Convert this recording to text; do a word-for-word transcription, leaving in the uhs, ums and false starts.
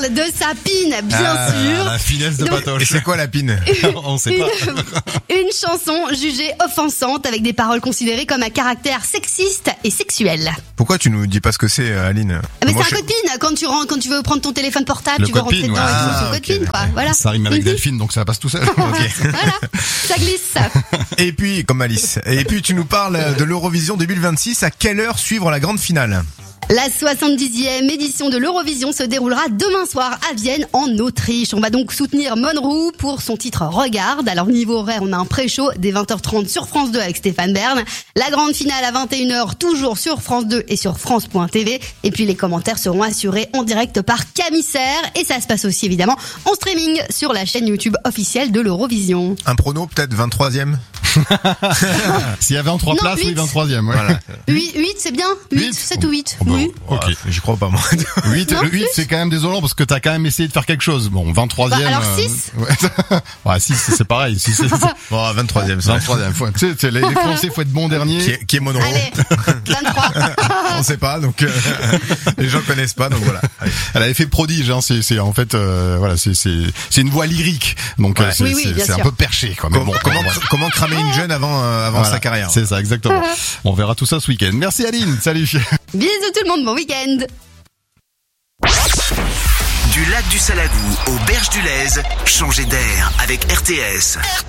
de sa pine, bien Ah, sûr. La finesse de Donc- Patoche. Et c'est quoi la pine? On sait pas. Une, une chanson jugée offensante avec des paroles considérées comme à caractère sexiste et sexuel. Pourquoi tu nous dis pas ce que c'est, Aline? Ah, mais Moi, c'est un je- code PIN. Quand tu rentres, quand tu veux prendre ton téléphone portable, Le tu veux code rentrer PIN, dedans ouais. et tout, Ah, c'est le code ok, PIN, quoi. d'accord. Voilà. Ça rime avec Mhm. Delphine, donc ça passe tout seul. Voilà, ça glisse. Et puis, comme Alice. Et puis, tu nous parles de l'Eurovision deux mille vingt-six. À quelle heure suivre la grande finale? La soixante-dixième édition de l'Eurovision se déroulera demain soir à Vienne, en Autriche. On va donc soutenir Monroe pour son titre Regarde. Alors, niveau horaire, on a un pré-show dès vingt heures trente sur France deux avec Stéphane Bern. La grande finale à vingt et une heures, toujours sur France deux et sur France point T V. Et puis, les commentaires seront assurés en direct par Camille Serre. Et ça se passe aussi, évidemment, en streaming sur la chaîne YouTube officielle de l'Eurovision. Un prono, peut-être vingt-troisième? S'il y avait en trois Non, places, oui, huit. vingt-troisième. Ouais. Voilà. huit, huit, c'est bien? huit, Huit. sept ou huit? Oh, bah, Oui. Ok. Ouais, J'y crois pas, moi. huit, Non, le huit, plus. c'est quand même désolant parce que t'as quand même essayé de faire quelque chose. Bon, vingt-troisième. Bah, alors euh, six. Ouais. Ouais, six, c'est pareil. six, c'est, Bon, vingt-troisième, ça. vingt-troisième. Faut, tu sais, tu sais, les, les Français, faut être bon dernier. Qui est, qui est Monroe? Allez, vingt-trois. On sait pas, donc, euh, les gens connaissent pas, donc voilà. Allez. Elle avait fait prodige, hein. C'est, c'est, en fait, euh, voilà, c'est, c'est, c'est une voix lyrique. Donc, Ouais. euh, c'est, Oui, oui, c'est, bien c'est un sûr. peu perché, quoi. Mais Comment, bon, comment, voilà. comment cramer une jeune avant, euh, avant Voilà. sa carrière? C'est ça, exactement. On verra tout ça ce week-end. Merci Aline. Salut. Bisous tout le monde, bon week-end. Du lac du Salagou aux berges du Lez, changez d'air avec R T S.